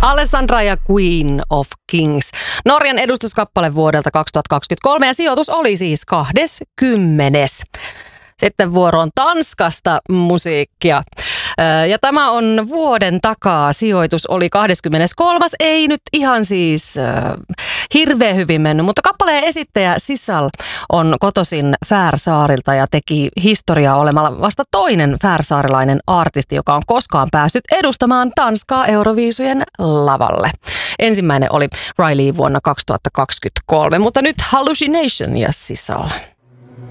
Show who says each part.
Speaker 1: Alessandra ja Queen of Kings. Norjan edustuskappale vuodelta 2023 ja sijoitus oli siis 20. Sitten vuoroon Tanskasta musiikkia. Ja tämä on vuoden takaa. Sijoitus oli 23. Ei nyt ihan siis hirveän hyvin mennyt, mutta kappaleen esittäjä Sissal on kotoisin Färsaarilta ja teki historiaa olemalla vasta toinen färsaarilainen artisti, joka on koskaan päässyt edustamaan Tanskaa Euroviisujen lavalle. Ensimmäinen oli Riley vuonna 2023, mutta nyt Hallucination ja Sissal.